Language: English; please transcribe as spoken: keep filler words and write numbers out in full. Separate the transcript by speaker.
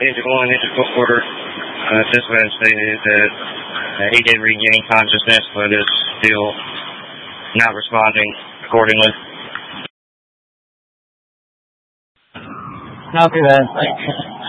Speaker 1: Engine one, engine four, uh, this man stated that uh, he did regain consciousness, but is still not responding accordingly.
Speaker 2: Copy that. Thanks.